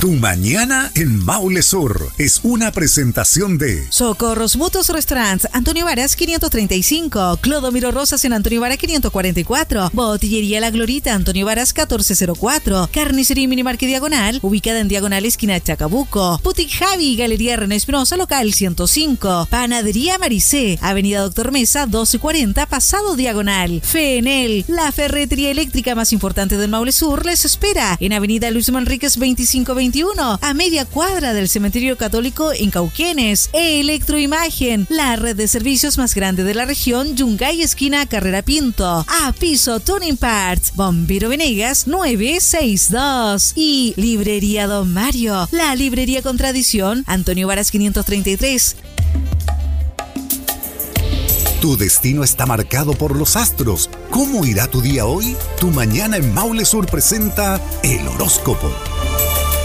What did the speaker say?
Tu mañana en Maule Sur es una presentación de Socorros Mutuos Restaurants, Antonio Varas 535, Clodomiro Rosas en Antonio Varas 544, Botillería La Glorita, Antonio Varas 1404, Carnicería Minimarket Diagonal, ubicada en Diagonal Esquina Chacabuco, Boutique Javi, Galería René Espinosa, local 105, Panadería Maricé, Avenida Doctor Mesa 1240, pasado Diagonal, FENEL, la ferretería eléctrica más importante del Maule Sur, les espera en Avenida Luis Manríquez 2521, a media cuadra del Cementerio Católico en Cauquenes. Electroimagen, la red de servicios más grande de la región, Yungay esquina Carrera Pinto. A Piso Tuning Parts, Bombero Venegas 962. Y Librería Don Mario, la librería con tradición, Antonio Varas 533. Tu destino está marcado por los astros. ¿Cómo irá tu día hoy? Tu mañana en Maule Sur presenta el horóscopo.